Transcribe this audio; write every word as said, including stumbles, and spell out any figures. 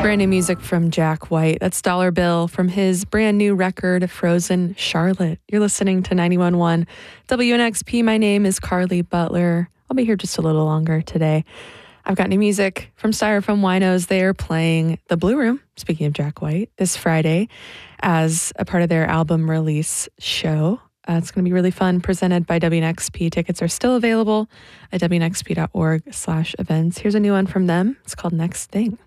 Brand new music from Jack White. That's Dollar Bill from his brand new record, Frozen Charlotte. You're listening to ninety-one point one W N X P. My name is Carly Butler. I'll be here just a little longer today. I've got new music from Styrofoam Winos. They are playing the Blue Room, speaking of Jack White, this Friday as a part of their album release show. Uh, it's going to be really fun, presented by W N X P. Tickets are still available at W N X P dot org slash events. Here's a new one from them. It's called Next Thing.